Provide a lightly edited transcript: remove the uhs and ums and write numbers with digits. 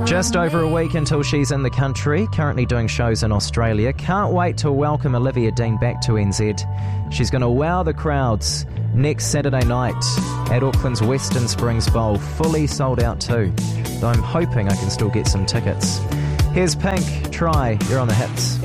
Just over a week until she's in the country, currently doing shows in Australia. Can't wait to welcome Olivia Dean back to NZ. She's going to wow the crowds next Saturday night at Auckland's Western Springs Bowl. Fully sold out too, though I'm hoping I can still get some tickets. Here's Pink, Try, you're on the hits.